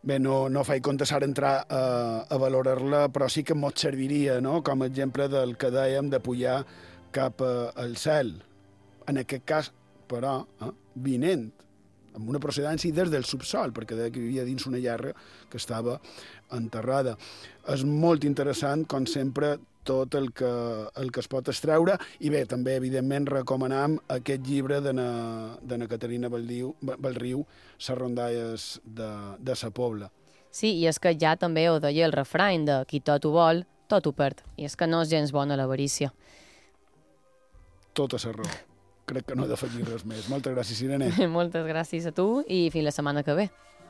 Bé, no faig compte ara entrar a valorar-la, però sí que ens serviria, no?, com a exemple del que dèiem de pujar cap al cel. En aquest cas, però, vinent, amb una procedència des del subsol, perquè deia que vivia dins una llarga que estava enterrada. És molt interessant, com sempre, tot el que es pot extreure, i bé, també, evidentment, recomanam aquest llibre de na Caterina Bellriu, Les rondalles de sa Pobla. Sí, i és que ja també ho deia el refrany de qui tot ho vol, tot ho perd. I és que no és gens bona l'avarícia. Tota la raó. Crec que no he d'afegir res més. Moltes gràcies, Irene. Moltes gràcies a tu i fins la setmana que ve.